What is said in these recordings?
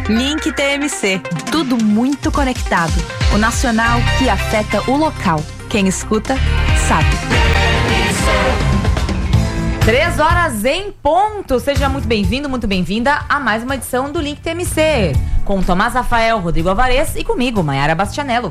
Link TMC. Tudo muito conectado. O nacional que afeta o local. Quem escuta, sabe. 3h em ponto. Seja muito bem-vindo, muito bem-vinda a mais uma edição do Link TMC. Com Tomás Rafael, Rodrigo Alvarez e comigo, Maiara Bastianello.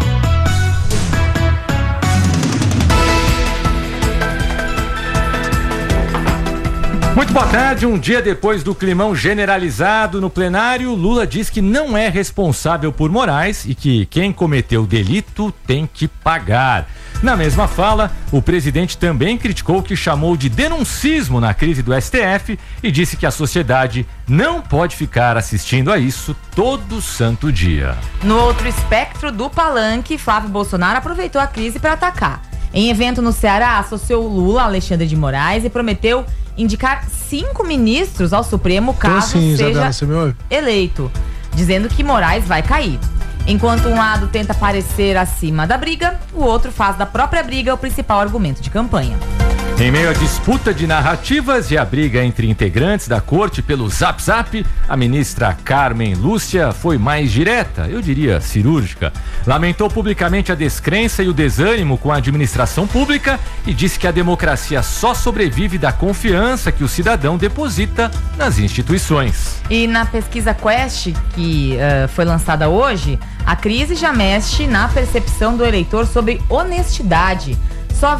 Muito boa tarde. Um dia depois do climão generalizado no plenário, Lula diz que não é responsável por Moraes e que quem cometeu o delito tem que pagar. Na mesma fala, o presidente também criticou o que chamou de denuncismo na crise do STF e disse que a sociedade não pode ficar assistindo a isso todo santo dia. No outro espectro do palanque, Flávio Bolsonaro aproveitou a crise para atacar. Em evento no Ceará, associou Lula a Alexandre de Moraes e prometeu indicar 5 ministros ao Supremo caso seja eleito, dizendo que Moraes vai cair. Enquanto um lado tenta parecer acima da briga, o outro faz da própria briga o principal argumento de campanha. Em meio à disputa de narrativas e a briga entre integrantes da corte pelo Zap Zap, a ministra Carmen Lúcia foi mais direta, eu diria cirúrgica. Lamentou publicamente a descrença e o desânimo com a administração pública e disse que a democracia só sobrevive da confiança que o cidadão deposita nas instituições. E na pesquisa Quest, que foi lançada hoje, a crise já mexe na percepção do eleitor sobre honestidade. Só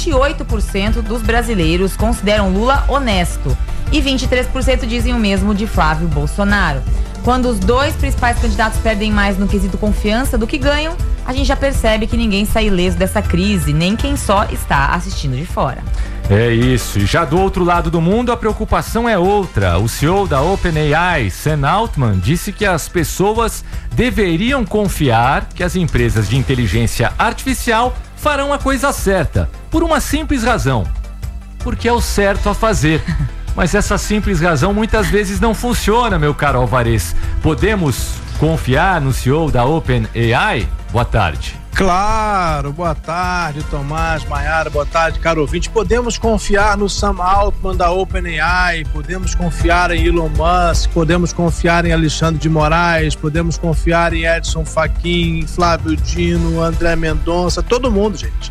28% dos brasileiros consideram Lula honesto e 23% dizem o mesmo de Flávio Bolsonaro. Quando os dois principais candidatos perdem mais no quesito confiança do que ganham, a gente já percebe que ninguém sai ileso dessa crise, nem quem só está assistindo de fora. É isso, e já do outro lado do mundo a preocupação é outra. O CEO da OpenAI, Sam Altman, disse que as pessoas deveriam confiar que as empresas de inteligência artificial farão a coisa certa, por uma simples razão, porque é o certo a fazer. Mas essa simples razão muitas vezes não funciona, meu caro Alvarez. Podemos confiar no CEO da OpenAI? Boa tarde. Claro, boa tarde, Tomás, Maiara, boa tarde, caro ouvinte. Podemos confiar no Sam Altman da OpenAI, podemos confiar em Elon Musk, podemos confiar em Alexandre de Moraes, podemos confiar em Edson Fachin, Flávio Dino, André Mendonça, todo mundo, gente.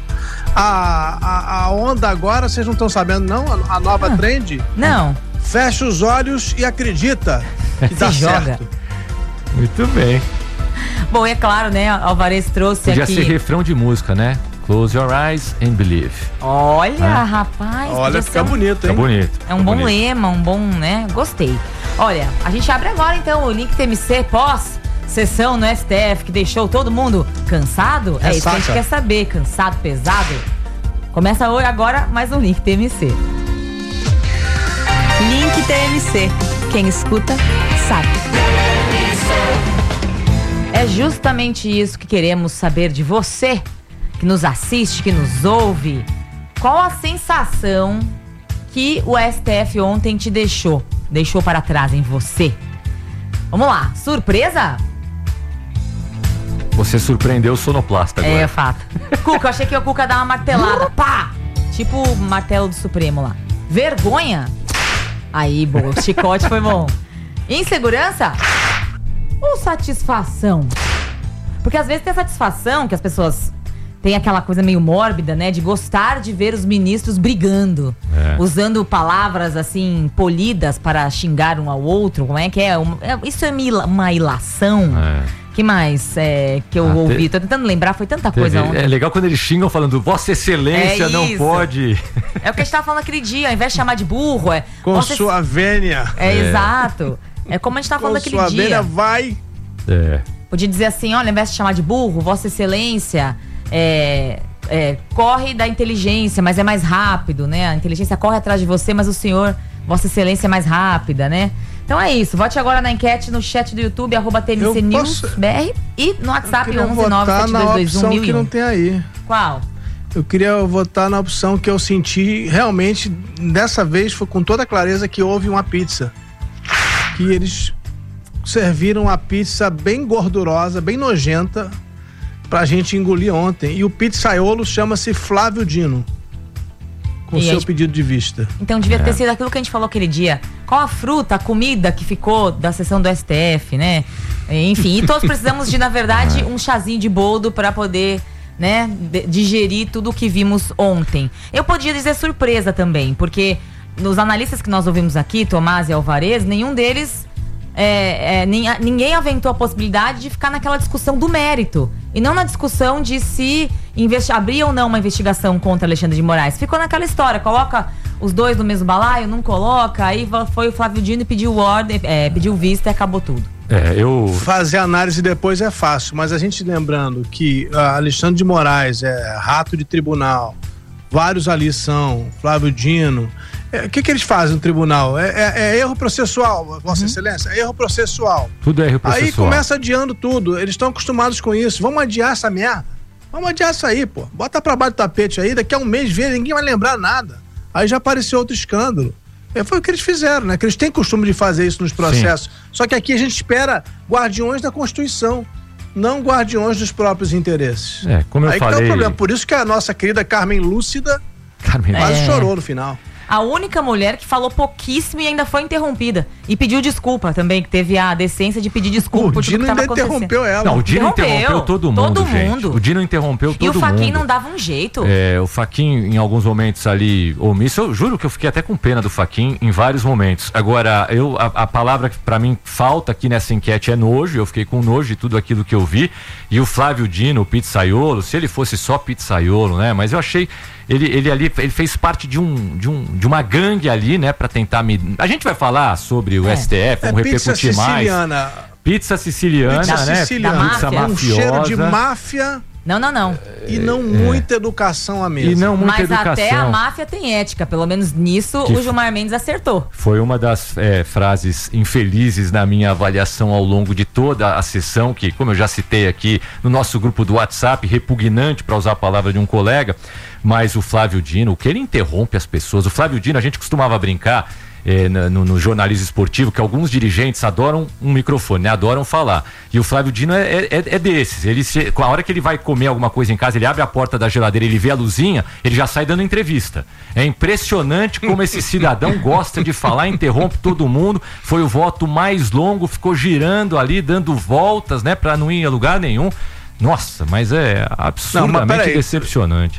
A onda agora, vocês não estão sabendo, não? A nova trend? Não. Fecha os olhos e acredita que dá certo. Muito bem. Bom, é claro, né, Alvarez trouxe Podia aqui... ser refrão de música, né? Close your eyes and believe. Olha, rapaz. Olha, fica bonito, hein? Fica bonito. É um bom lema, um bom, né? Gostei. Olha, a gente abre agora, então, o Link TMC pós-sessão no STF, que deixou todo mundo cansado. É isso que a gente quer saber. Cansado, pesado. Começa hoje, agora, mais um Link TMC. Link TMC. Quem escuta, sabe. É justamente isso que queremos saber de você, que nos assiste, que nos ouve. Qual a sensação que o STF ontem te deixou para trás em você? Vamos lá, surpresa? Você surpreendeu o sonoplasta agora. É, fato. Cuca, eu achei que o Cuca dar uma martelada, pá! Tipo o martelo do Supremo lá. Vergonha? Aí, boa, o chicote foi bom. Insegurança? Ou satisfação? Porque às vezes tem a satisfação que as pessoas têm aquela coisa meio mórbida, né? De gostar de ver os ministros brigando. Usando palavras assim, polidas para xingar um ao outro. Como é que é? Isso é uma ilação. Que mais que eu ouvi? Tô tentando lembrar, foi tanta coisa ontem. É legal quando eles xingam falando Vossa Excelência não pode. É o que a gente tava falando aquele dia, ao invés de chamar de burro, com sua vênia. Exato. É como a gente tava falando aquele dia. Sua vênia vai. Podia dizer assim, olha, ao invés de chamar de burro, Vossa Excelência corre da inteligência, mas é mais rápido, né? A inteligência corre atrás de você, mas o senhor, Vossa Excelência, é mais rápida, né? Então é isso, vote agora na enquete no chat do YouTube, @TMCNewsBR e no WhatsApp 11972211001. Que não tem aí. Qual? Eu queria votar na opção que eu senti realmente, dessa vez foi com toda clareza que houve uma pizza. Que eles serviram a pizza bem gordurosa, bem nojenta, pra gente engolir ontem. E o pizzaiolo chama-se Flávio Dino, com seu pedido de vista. Então devia ter sido aquilo que a gente falou aquele dia. Qual a fruta, a comida que ficou da sessão do STF, né? Enfim, e todos precisamos de, na verdade, um chazinho de boldo para poder, né, digerir tudo o que vimos ontem. Eu podia dizer surpresa também, porque nos analistas que nós ouvimos aqui, Tomás e Alvarez, nenhum deles, ninguém aventou a possibilidade de ficar naquela discussão do mérito e não na discussão de se abrir ou não uma investigação contra Alexandre de Moraes. Ficou naquela história, coloca os dois no mesmo balaio, não coloca, aí foi o Flávio Dino e pediu ordem, pediu vista e acabou tudo. Fazer análise depois é fácil, mas a gente lembrando que Alexandre de Moraes é rato de tribunal, vários ali são, Flávio Dino. O que eles fazem no tribunal? É erro processual, Vossa Excelência, é erro processual. Tudo é erro processual. Aí começa adiando tudo, eles estão acostumados com isso. Vamos adiar essa merda. Vamos adiar isso aí, pô. Bota pra baixo do tapete aí, daqui a um mês ninguém vai lembrar nada. Aí já apareceu outro escândalo. Foi o que eles fizeram, né? Que eles têm costume de fazer isso nos processos. Sim. Só que aqui a gente espera guardiões da Constituição, não guardiões dos próprios interesses. Como eu falei... Aí que tá o problema. Por isso que a nossa querida Carmen Lúcida quase chorou no final. A única mulher que falou pouquíssimo e ainda foi interrompida. E pediu desculpa também, que teve a decência de pedir desculpa por tudo que estava acontecendo. O Dino interrompeu ela. Não, o Dino interrompeu todo mundo. O Dino interrompeu todo mundo. E o Fachin não dava um jeito. O Fachin, em alguns momentos ali, omisso. Eu juro que eu fiquei até com pena do Fachin em vários momentos. Agora, a palavra que pra mim falta aqui nessa enquete é nojo. Eu fiquei com nojo de tudo aquilo que eu vi. E o Flávio Dino, o pizzaiolo, se ele fosse só pizzaiolo, né? Mas eu achei... Ele fez parte de uma gangue ali, né, pra tentar A gente vai falar sobre o STF, vamos repercutir mais. Pizza siciliana, né? Siciliana. Pizza mafiosa. Um cheiro de máfia. Não. E não muita educação à mesa. E não muita Mas educação. até a máfia tem ética, pelo menos nisso o Gilmar Mendes acertou. Foi uma das frases infelizes na minha avaliação ao longo de toda a sessão, que, como eu já citei aqui no nosso grupo do WhatsApp, repugnante, para usar a palavra de um colega, mas o Flávio Dino, o que ele interrompe as pessoas. O Flávio Dino, a gente costumava brincar no jornalismo esportivo, que alguns dirigentes adoram um microfone, né? Adoram falar. E o Flávio Dino é desses. A hora que ele vai comer alguma coisa em casa, ele abre a porta da geladeira, ele vê a luzinha, ele já sai dando entrevista. É impressionante como esse cidadão gosta de falar, interrompe todo mundo. Foi o voto mais longo, ficou girando ali, dando voltas, né? Pra não ir a lugar nenhum. Nossa, mas é absurdamente decepcionante.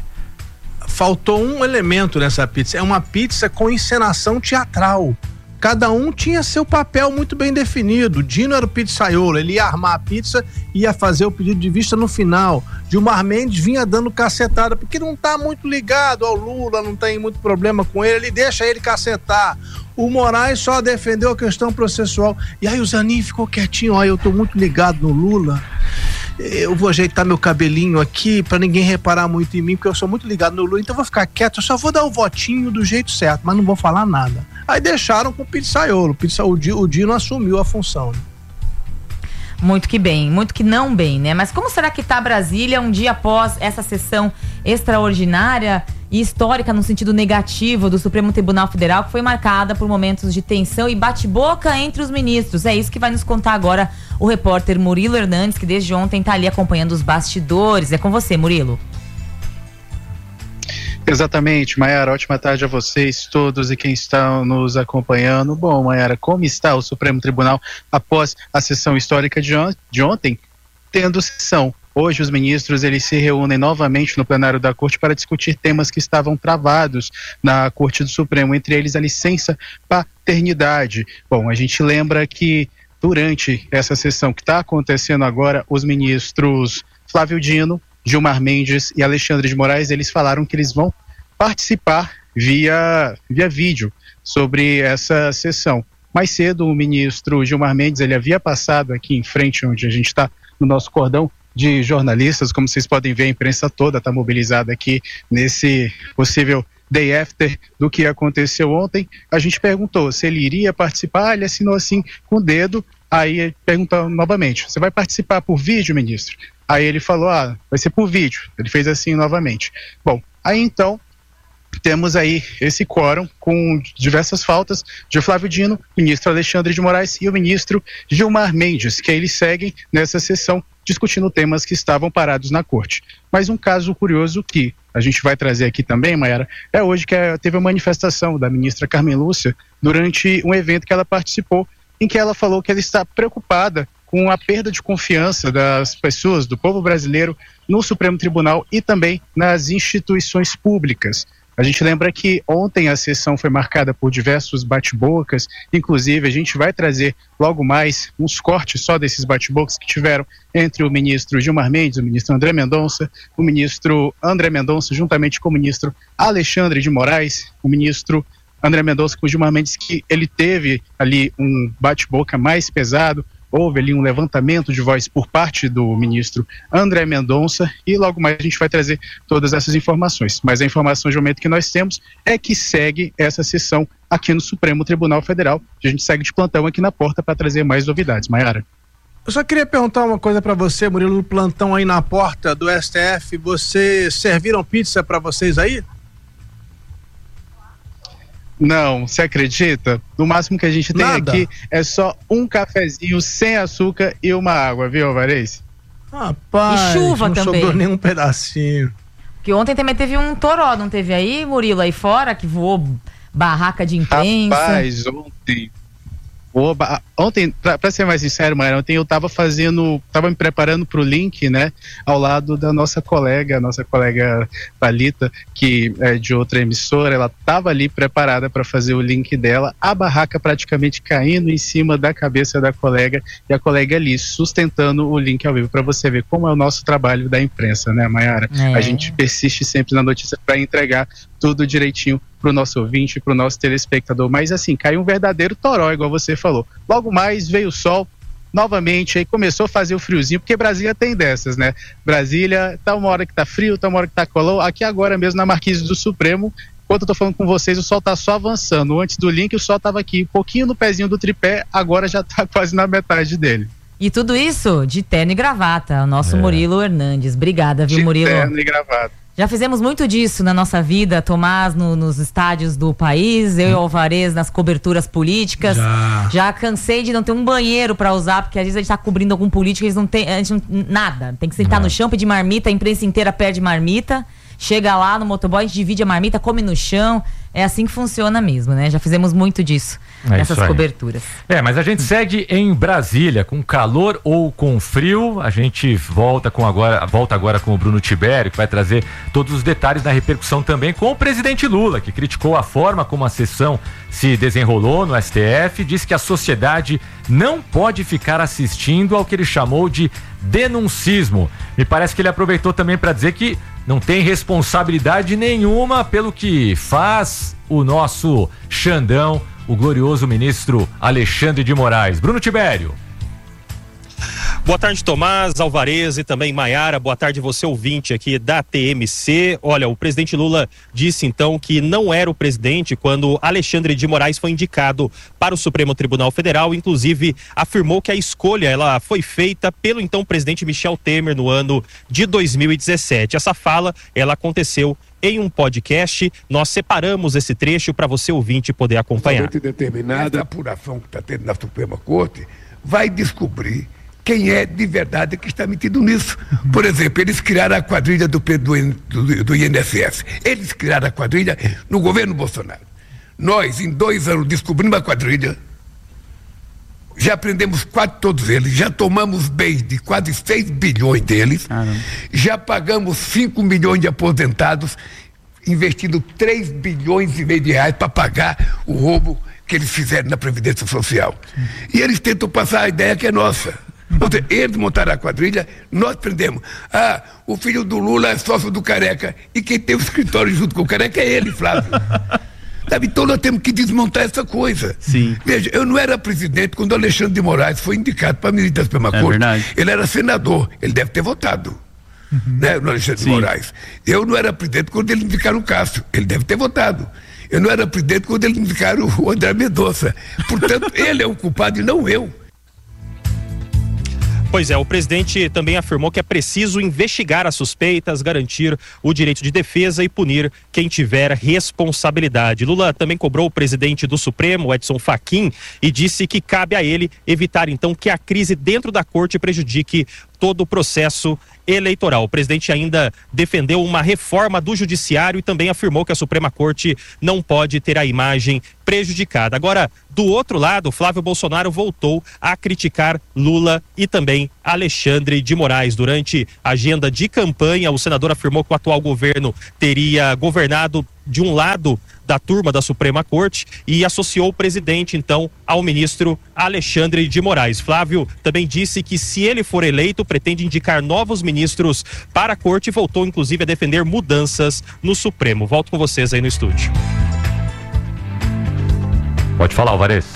Faltou um elemento nessa pizza. É uma pizza com encenação teatral. Cada um tinha seu papel muito bem definido. Dino era o pizzaiolo, ele ia armar a pizza e ia fazer o pedido de vista no final. Gilmar Mendes vinha dando cacetada, porque não tá muito ligado ao Lula, não tem muito problema com ele deixa ele cacetar. O Moraes só defendeu a questão processual. E aí o Zanin ficou quietinho, eu tô muito ligado no Lula. Eu vou ajeitar meu cabelinho aqui pra ninguém reparar muito em mim, porque eu sou muito ligado no Lula, então eu vou ficar quieto, eu só vou dar o votinho do jeito certo, mas não vou falar nada. Aí deixaram com o pizzaiolo, o Dino assumiu a função, né? Muito que bem, muito que não bem, né? Mas como será que tá Brasília um dia após essa sessão extraordinária e histórica no sentido negativo do Supremo Tribunal Federal, que foi marcada por momentos de tensão e bate-boca entre os ministros? É isso que vai nos contar agora o repórter Murilo Hernandes, que desde ontem tá ali acompanhando os bastidores. É com você, Murilo. Exatamente, Maiara, ótima tarde a vocês todos e quem está nos acompanhando. Bom, Maiara, como está o Supremo Tribunal após a sessão histórica de ontem? Tendo sessão. Hoje os ministros eles se reúnem novamente no plenário da Corte para discutir temas que estavam travados na Corte do Supremo, entre eles a licença paternidade. Bom, a gente lembra que durante essa sessão que está acontecendo agora, os ministros Flávio Dino, Gilmar Mendes e Alexandre de Moraes, eles falaram que eles vão participar via vídeo sobre essa sessão. Mais cedo, o ministro Gilmar Mendes, ele havia passado aqui em frente, onde a gente está, no nosso cordão de jornalistas. Como vocês podem ver, a imprensa toda está mobilizada aqui nesse possível day after do que aconteceu ontem. A gente perguntou se ele iria participar, ele assinou assim com o dedo, aí perguntou novamente, você vai participar por vídeo, ministro? Aí ele falou, vai ser por vídeo. Ele fez assim novamente. Bom, aí então temos aí esse quórum com diversas faltas de Flávio Dino, ministro Alexandre de Moraes e o ministro Gilmar Mendes, que eles seguem nessa sessão discutindo temas que estavam parados na corte. Mas um caso curioso que a gente vai trazer aqui também, Mayara, é hoje que teve a manifestação da ministra Carmen Lúcia durante um evento que ela participou, em que ela falou que ela está preocupada com a perda de confiança das pessoas, do povo brasileiro, no Supremo Tribunal e também nas instituições públicas. A gente lembra que ontem a sessão foi marcada por diversos bate-bocas, inclusive a gente vai trazer logo mais uns cortes só desses bate-bocas que tiveram entre o ministro Gilmar Mendes, o ministro André Mendonça, juntamente com o ministro Alexandre de Moraes, o ministro André Mendonça com o Gilmar Mendes, que ele teve ali um bate-boca mais pesado. Houve ali um levantamento de voz por parte do ministro André Mendonça e logo mais a gente vai trazer todas essas informações. Mas a informação de momento que nós temos é que segue essa sessão aqui no Supremo Tribunal Federal. A gente segue de plantão aqui na porta para trazer mais novidades. Mayara. Eu só queria perguntar uma coisa para você, Murilo, no plantão aí na porta do STF. Vocês serviram pizza para vocês aí? Não, você acredita? No máximo que a gente tem aqui é só um cafezinho sem açúcar e uma água, viu, Alvarez? Rapaz, e chuva não também. Sobrou nenhum pedacinho. Que ontem também teve um toró, não teve aí, Murilo, aí fora, que voou barraca de imprensa? Rapaz, ontem, pra ser mais sincero, Mayara, ontem eu tava me preparando pro link, né, ao lado da nossa colega Thalita, que é de outra emissora. Ela tava ali preparada para fazer o link dela, a barraca praticamente caindo em cima da cabeça da colega, e a colega ali sustentando o link ao vivo, para você ver como é o nosso trabalho da imprensa, né, Mayara? A gente persiste sempre na notícia para entregar tudo direitinho pro nosso ouvinte, pro nosso telespectador. Mas assim, caiu um verdadeiro toró, igual você falou. Logo mais veio o sol, novamente, aí começou a fazer o friozinho, porque Brasília tem dessas, né? Brasília, tá uma hora que tá frio, tá uma hora que tá calor. Aqui agora mesmo na Marquise do Supremo, enquanto eu tô falando com vocês, o sol tá só avançando. Antes do link, o sol tava aqui, um pouquinho no pezinho do tripé, agora já tá quase na metade dele. E tudo isso de terno e gravata, o nosso Murilo Hernandes. Obrigada, viu, Murilo? De terno e gravata. Já fizemos muito disso na nossa vida, Tomás, nos estádios do país, eu e o Alvarez nas coberturas políticas. Já cansei de não ter um banheiro pra usar, porque às vezes a gente tá cobrindo algum político, eles não tem, a gente não, nada. Tem que sentar no chão, pedir marmita, a imprensa inteira pede marmita. Chega lá no motoboy, a gente divide a marmita, come no chão. É assim que funciona mesmo, né? Já fizemos muito disso nessas coberturas. Mas a gente segue em Brasília, com calor ou com frio. A gente volta agora com o Bruno Tibério, que vai trazer todos os detalhes da repercussão também com o presidente Lula, que criticou a forma como a sessão se desenrolou no STF, disse que a sociedade não pode ficar assistindo ao que ele chamou de denuncismo. Me parece que ele aproveitou também para dizer que não tem responsabilidade nenhuma pelo que faz o nosso Xandão, o glorioso ministro Alexandre de Moraes. Bruno Tibério. Boa tarde, Tomás, Alvarez e também Mayara. Boa tarde, você ouvinte aqui da TMC. Olha, o presidente Lula disse então que não era o presidente quando Alexandre de Moraes foi indicado para o Supremo Tribunal Federal. Inclusive, afirmou que a escolha ela foi feita pelo então presidente Michel Temer no ano de 2017. Essa fala, ela aconteceu em um podcast. Nós separamos esse trecho para você ouvinte poder acompanhar. Determinada, a apuração que está tendo na Suprema Corte vai descobrir quem é de verdade que está metido nisso. Por exemplo, eles criaram a quadrilha do INSS. Eles criaram a quadrilha no governo Bolsonaro. Nós, em 2 anos, descobrimos a quadrilha, já prendemos quase todos eles, já tomamos bens de quase 6 bilhões deles, já pagamos 5 milhões de aposentados, investindo 3 bilhões e meio de reais para pagar o roubo que eles fizeram na Previdência Social. E eles tentam passar a ideia que é nossa. Ou seja, eles montaram a quadrilha, nós prendemos. O filho do Lula é sócio do Careca, e quem tem o escritório junto com o Careca é ele, Flávio. Sabe, então nós temos que desmontar essa coisa. Sim. Veja, eu não era presidente quando o Alexandre de Moraes foi indicado para a ministra da Suprema Corte. Verdade. Ele era senador, ele deve ter votado, né, no Alexandre de Moraes. Eu não era presidente quando eles indicaram o Cássio, ele deve ter votado. Eu não era presidente quando eles indicaram o André Mendonça. Portanto, ele é o culpado e não eu. Pois é, o presidente também afirmou que é preciso investigar as suspeitas, garantir o direito de defesa e punir quem tiver responsabilidade. Lula também cobrou o presidente do Supremo, Edson Fachin, e disse que cabe a ele evitar então que a crise dentro da corte prejudique todo o processo eleitoral. O presidente ainda defendeu uma reforma do judiciário e também afirmou que a Suprema Corte não pode ter a imagem prejudicada. Agora, do outro lado, Flávio Bolsonaro voltou a criticar Lula e também Alexandre de Moraes. Durante a agenda de campanha, o senador afirmou que o atual governo teria governado de um lado da turma da Suprema Corte e associou o presidente, então, ao ministro Alexandre de Moraes. Flávio também disse que, se ele for eleito, pretende indicar novos ministros para a Corte e voltou, inclusive, a defender mudanças no Supremo. Volto com vocês aí no estúdio. Pode falar, Alvarez.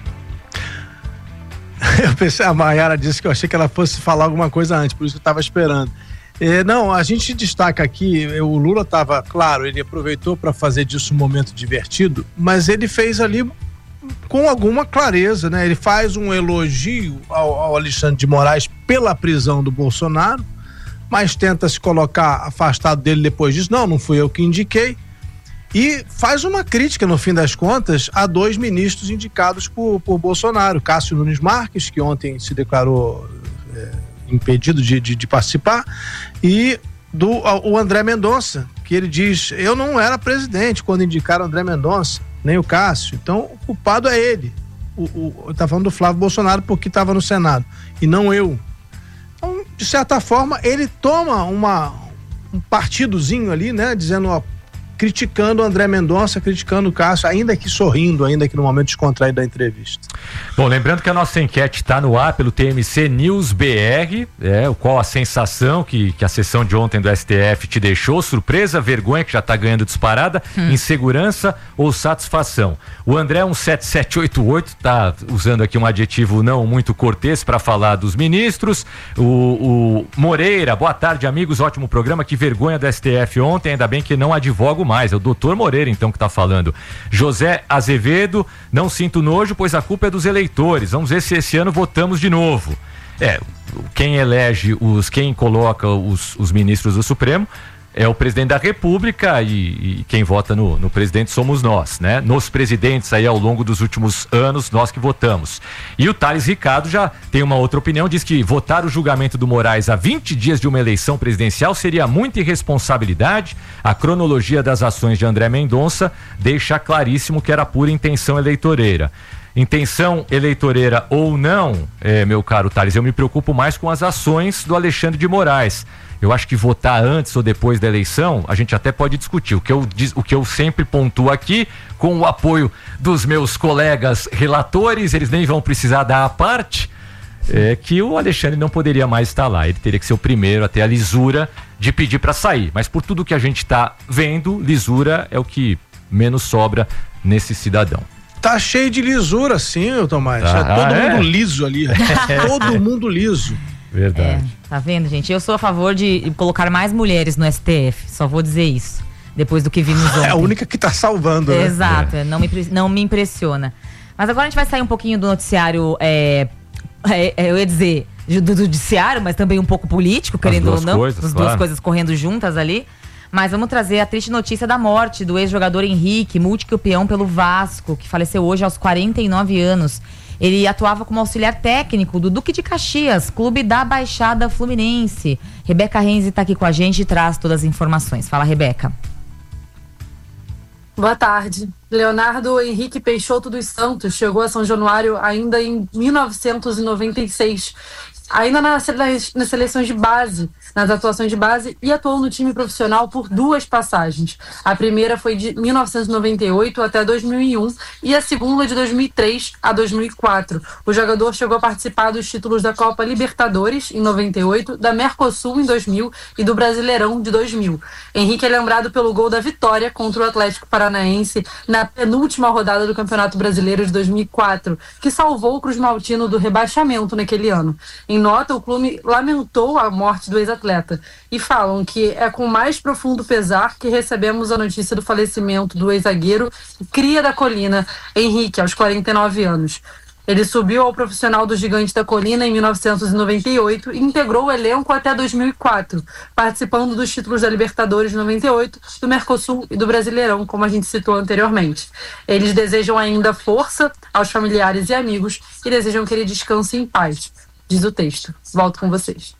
Eu pensei, a Maiara disse que eu achei que ela fosse falar alguma coisa antes, por isso que eu estava esperando. Não, a gente destaca aqui, o Lula estava, claro, ele aproveitou para fazer disso um momento divertido, mas ele fez ali com alguma clareza, né? Ele faz um elogio ao Alexandre de Moraes pela prisão do Bolsonaro, mas tenta se colocar afastado dele depois disso. Não fui eu que indiquei. E faz uma crítica, no fim das contas, a 2 ministros indicados por Bolsonaro. Cássio Nunes Marques, que ontem se declarou impedido de participar, e o André Mendonça, que ele diz: eu não era presidente quando indicaram André Mendonça, nem o Cássio, então o culpado é ele. Tá falando do Flávio Bolsonaro porque estava no Senado, e não eu. Então, de certa forma, ele toma um partidozinho ali, né, dizendo, criticando o André Mendonça, criticando o Cássio, ainda que sorrindo, ainda que no momento descontraído da entrevista. Bom, lembrando que a nossa enquete está no ar pelo TMC News BR, qual a sensação que a sessão de ontem do STF te deixou, surpresa, vergonha, que já está ganhando disparada, insegurança ou satisfação. O André 17788 está usando aqui um adjetivo não muito cortês para falar dos ministros. O Moreira, boa tarde, amigos, ótimo programa, que vergonha do STF ontem, ainda bem que não advogo mais, é o doutor Moreira então que está falando. José Azevedo, não sinto nojo, pois a culpa é dos eleitores, vamos ver se esse ano votamos de novo. Quem elege quem coloca os ministros do Supremo é o presidente da República e quem vota no presidente somos nós, né? Nos presidentes aí ao longo dos últimos anos, nós que votamos. E o Thales Ricardo já tem uma outra opinião, diz que votar o julgamento do Moraes a 20 dias de uma eleição presidencial seria muita irresponsabilidade. A cronologia das ações de André Mendonça deixa claríssimo que era pura intenção eleitoreira. Intenção eleitoreira ou não, meu caro Thales, eu me preocupo mais com as ações do Alexandre de Moraes. Eu acho que votar antes ou depois da eleição, a gente até pode discutir. O que eu sempre pontuo aqui, com o apoio dos meus colegas relatores, eles nem vão precisar dar a parte, é que o Alexandre não poderia mais estar lá. Ele teria que ser o primeiro a ter a lisura de pedir para sair. Mas por tudo que a gente está vendo, lisura é o que menos sobra nesse cidadão. Tá cheio de lisura, sim, Tomás. Todo mundo liso ali. Todo mundo liso. Verdade. Tá vendo, gente? Eu sou a favor de colocar mais mulheres no STF. Só vou dizer isso. Depois do que vimos ontem. É a única que tá salvando, né? Exato. Não me impressiona. Mas agora a gente vai sair um pouquinho do noticiário, eu ia dizer, do judiciário, mas também um pouco político, querendo ou não. As duas coisas correndo juntas ali. Mas vamos trazer a triste notícia da morte do ex-jogador Henrique, multicampeão pelo Vasco, que faleceu hoje aos 49 anos. Ele atuava como auxiliar técnico do Duque de Caxias, clube da Baixada Fluminense. Rebeca Renzi está aqui com a gente e traz todas as informações. Fala, Rebeca. Boa tarde. Leonardo Henrique Peixoto dos Santos chegou a São Januário ainda em 1996. Ainda nas seleções de base, nas atuações de base, e atuou no time profissional por 2 passagens. A primeira foi de 1998 até 2001 e a segunda de 2003 a 2004. O jogador chegou a participar dos títulos da Copa Libertadores em 98, da Mercosul em 2000 e do Brasileirão de 2000. Henrique é lembrado pelo gol da vitória contra o Atlético Paranaense na penúltima rodada do Campeonato Brasileiro de 2004, que salvou o Cruz Maltino do rebaixamento naquele ano. Em nota, o clube lamentou a morte do ex-atleta e falam que é com mais profundo pesar que recebemos a notícia do falecimento do ex-zagueiro cria da Colina, Henrique, aos 49 anos. Ele subiu ao profissional do Gigante da Colina em 1998 e integrou o elenco até 2004, participando dos títulos da Libertadores de 98, do Mercosul e do Brasileirão, como a gente citou anteriormente. Eles desejam ainda força aos familiares e amigos e desejam que ele descanse em paz. Diz o texto. Volto com vocês.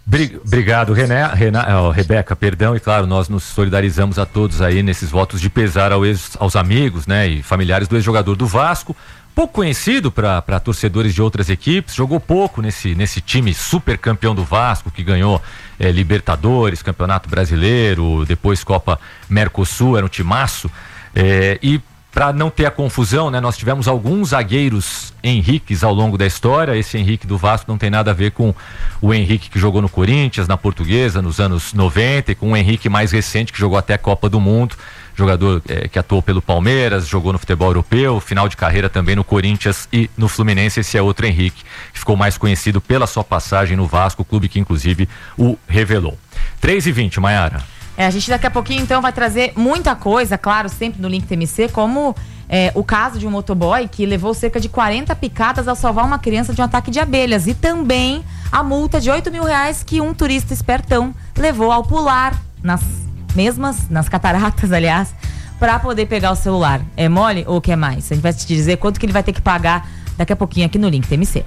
Obrigado, Rebeca, perdão, e claro, nós nos solidarizamos a todos aí nesses votos de pesar aos amigos, né, e familiares do ex-jogador do Vasco, pouco conhecido para torcedores de outras equipes, jogou pouco nesse time super campeão do Vasco, que ganhou Libertadores, Campeonato Brasileiro, depois Copa Mercosul, era um timaço, e para não ter a confusão, né, nós tivemos alguns zagueiros Henriques ao longo da história. Esse Henrique do Vasco não tem nada a ver com o Henrique que jogou no Corinthians, na Portuguesa, nos anos 90, e com o Henrique mais recente, que jogou até a Copa do Mundo, jogador que atuou pelo Palmeiras, jogou no futebol europeu, final de carreira também no Corinthians e no Fluminense. Esse é outro Henrique, que ficou mais conhecido pela sua passagem no Vasco, clube que inclusive o revelou. 3h20, Maiara. A gente daqui a pouquinho então vai trazer muita coisa, claro, sempre no Link TMC, como o caso de um motoboy que levou cerca de 40 picadas ao salvar uma criança de um ataque de abelhas, e também a multa de R$8 mil que um turista espertão levou ao pular nas cataratas, aliás, para poder pegar o celular. É mole ou quer mais? A gente vai te dizer quanto que ele vai ter que pagar daqui a pouquinho aqui no Link TMC.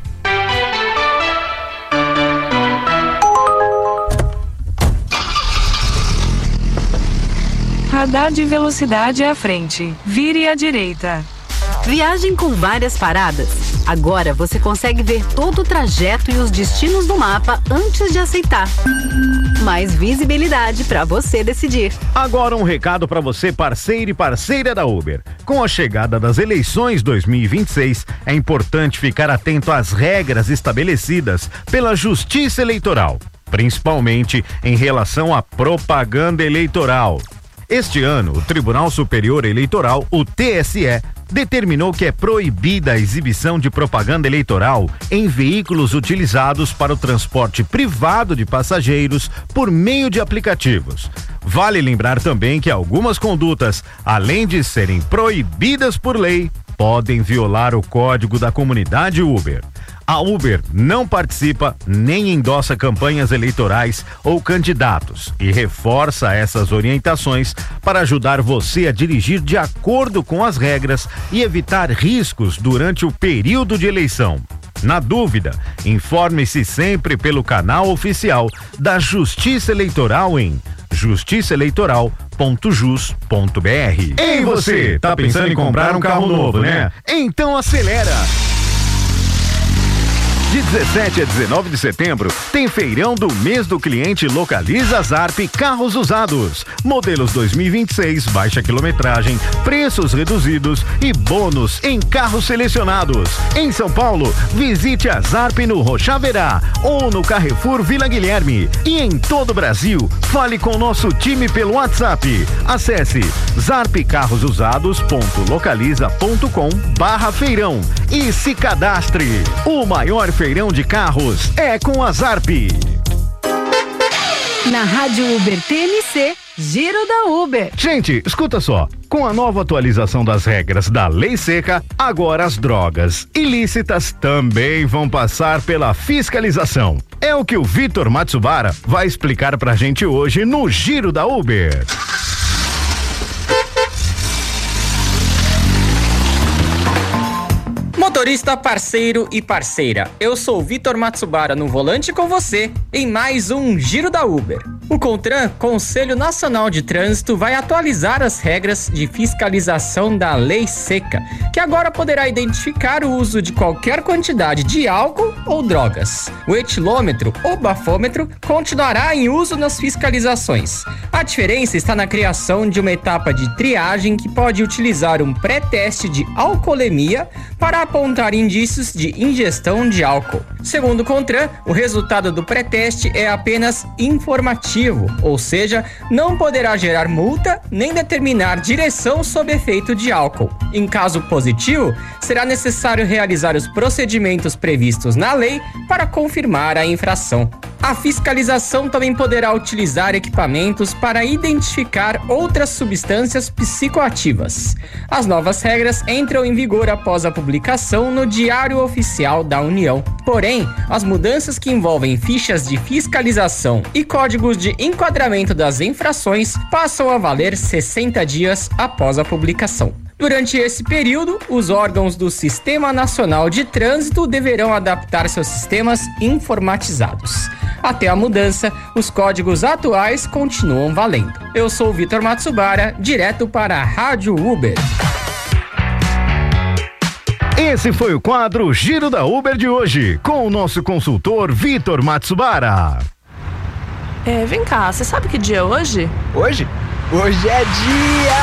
Radar de velocidade à frente. Vire à direita. Viagem com várias paradas. Agora você consegue ver todo o trajeto e os destinos do mapa antes de aceitar. Mais visibilidade para você decidir. Agora um recado para você, parceiro e parceira da Uber. Com a chegada das eleições 2026, é importante ficar atento às regras estabelecidas pela Justiça Eleitoral, principalmente em relação à propaganda eleitoral. Este ano, o Tribunal Superior Eleitoral, o TSE, determinou que é proibida a exibição de propaganda eleitoral em veículos utilizados para o transporte privado de passageiros por meio de aplicativos. Vale lembrar também que algumas condutas, além de serem proibidas por lei, podem violar o código da comunidade Uber. A Uber não participa nem endossa campanhas eleitorais ou candidatos e reforça essas orientações para ajudar você a dirigir de acordo com as regras e evitar riscos durante o período de eleição. Na dúvida, informe-se sempre pelo canal oficial da Justiça Eleitoral em justiçaeleitoral.jus.br. Ei você, tá pensando em comprar um carro novo, né? Então acelera! De 17 a 19 de setembro, tem feirão do mês do cliente Localiza Zarp Carros Usados. Modelos 2026, baixa quilometragem, preços reduzidos e bônus em carros selecionados. Em São Paulo, visite a Zarp no Rochaverá ou no Carrefour Vila Guilherme. E em todo o Brasil, fale com o nosso time pelo WhatsApp. Acesse zarpcarrosusados.localiza.com/feirão e se cadastre. O maior feirão de carros é com a Zarp. Na Rádio Uber TMC, Giro da Uber. Gente, escuta só. Com a nova atualização das regras da Lei Seca, agora as drogas ilícitas também vão passar pela fiscalização. É o que o Vitor Matsubara vai explicar pra gente hoje no Giro da Uber. Motorista, parceiro e parceira, eu sou o Vitor Matsubara no volante com você em mais um Giro da Uber. O CONTRAN, Conselho Nacional de Trânsito, vai atualizar as regras de fiscalização da Lei Seca, que agora poderá identificar o uso de qualquer quantidade de álcool ou drogas. O etilômetro ou bafômetro continuará em uso nas fiscalizações. A diferença está na criação de uma etapa de triagem que pode utilizar um pré-teste de alcoolemia para apontar indícios de ingestão de álcool. Segundo o CONTRAN, o resultado do pré-teste é apenas informativo, ou seja, não poderá gerar multa nem determinar direção sob efeito de álcool. Em caso positivo, será necessário realizar os procedimentos previstos na lei para confirmar a infração. A fiscalização também poderá utilizar equipamentos para identificar outras substâncias psicoativas. As novas regras entram em vigor após a publicação no Diário Oficial da União. Porém, as mudanças que envolvem fichas de fiscalização e códigos de enquadramento das infrações passam a valer 60 dias após a publicação. Durante esse período, os órgãos do Sistema Nacional de Trânsito deverão adaptar seus sistemas informatizados. Até a mudança, os códigos atuais continuam valendo. Eu sou o Vitor Matsubara, direto para a Rádio Uber. Esse foi o quadro Giro da Uber de hoje, com o nosso consultor Vitor Matsubara. Vem cá, você sabe que dia é hoje? Hoje? Hoje é dia